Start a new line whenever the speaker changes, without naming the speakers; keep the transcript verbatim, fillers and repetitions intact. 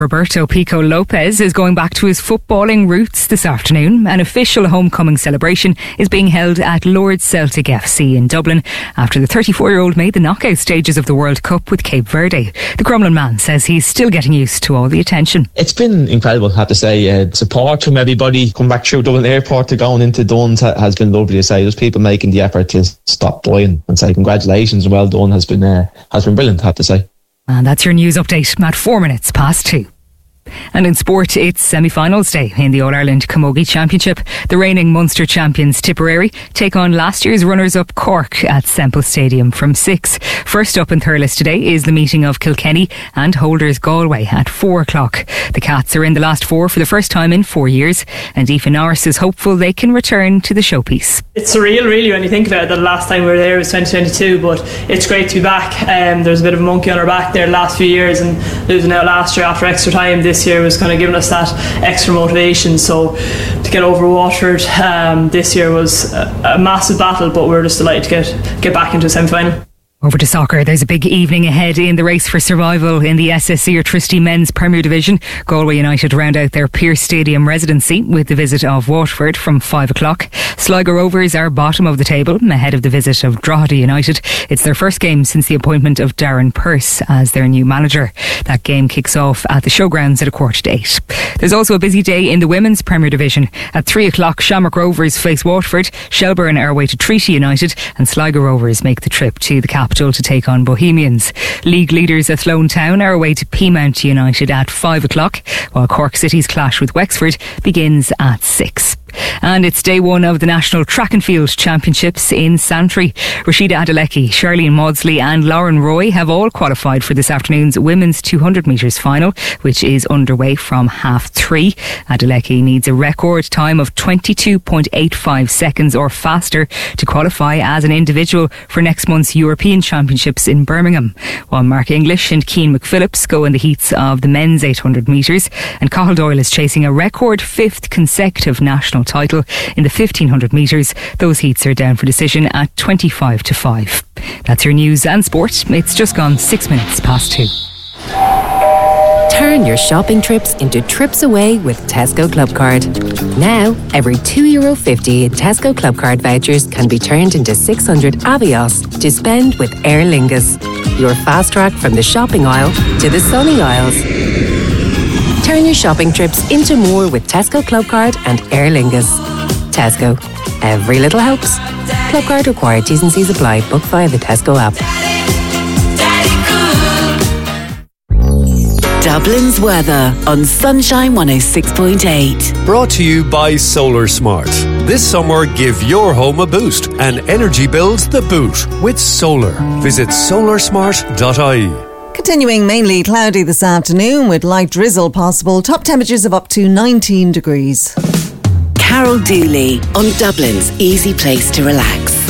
Roberto Pico Lopez is going back to his footballing roots this afternoon. An official homecoming celebration is being held at Lords Celtic F C in Dublin after the thirty-four-year-old made the knockout stages of the World Cup with Cape Verde. The Crumlin man says he's still getting used to all the attention.
It's been incredible, I have to say. Uh, support from everybody. Come back through Dublin Airport to going into Duns ha- has been lovely to say. There's people making the effort to stop by and, and say congratulations and well done has been uh, has been brilliant, I have to say.
And that's your news update at four minutes past two. And in sport, it's semi-finals day in the All-Ireland Camogie Championship. The reigning Munster champions Tipperary take on last year's runners-up Cork at Semple Stadium from six. First up in Thurles today is the meeting of Kilkenny and holders Galway at four o'clock. The Cats are in the last four for the first time in four years, and Aoife Norris is hopeful they can return to the showpiece.
It's surreal really when you think about it. The last time we were there was twenty twenty-two, but it's great to be back. Um, there's a bit of a monkey on our back there the last few years, and losing out last year after extra time this year was kind of giving us that extra motivation. So to get over Waterford um, this year was a, a massive battle, but we're just delighted to get get back into a semi-final.
Over to soccer. There's a big evening ahead in the race for survival in the S S C Tristee Men's Premier Division. Galway United round out their Pearse Stadium residency with the visit of Waterford from five o'clock. Sligo Rovers are bottom of the table ahead of the visit of Drogheda United. It's their first game since the appointment of Darren Pearse as their new manager. That game kicks off at the showgrounds at a quarter to eight. There's also a busy day in the Women's Premier Division. At three o'clock, Shamrock Rovers face Waterford. Shelburne are away to Treaty United, and Sligo Rovers make the trip to the capital to take on Bohemians. League leaders Athlone Town are away to Peamount United at five o'clock, while Cork City's clash with Wexford begins at six. And it's day one of the National Track and Field Championships in Santry. Rashida Adelecki, Charlene Maudsley and Lauren Roy have all qualified for this afternoon's women's two hundred metres final, which is underway from half three. Adelecki needs a record time of twenty-two point eight five seconds or faster to qualify as an individual for next month's European Championships in Birmingham, while Mark English and Cian McPhillips go in the heats of the men's eight hundred metres, and Cathal Doyle is chasing a record fifth consecutive national title in the fifteen hundred metres. Those heats are down for decision at twenty-five to five. That's your news and sport. It's just gone six minutes past two.
Turn your shopping trips into trips away with Tesco Club Card. Now, every two euro fifty in Tesco Club Card vouchers can be turned into six hundred Avios to spend with Aer Lingus. Your fast track from the shopping aisle to the sunny aisles. Turn your shopping trips into more with Tesco Club Card and Aer Lingus. Tesco. Every little helps. Club Card required. T's and C's apply. Book via the Tesco app.
Dublin's weather on Sunshine one oh six point eight.
Brought to you by Solar Smart. This summer, give your home a boost and energy bills the boot with solar. Visit solar smart dot I E.
Continuing mainly cloudy this afternoon with light drizzle possible. Top temperatures of up to nineteen degrees.
Carol Dooley on Dublin's easy place to relax.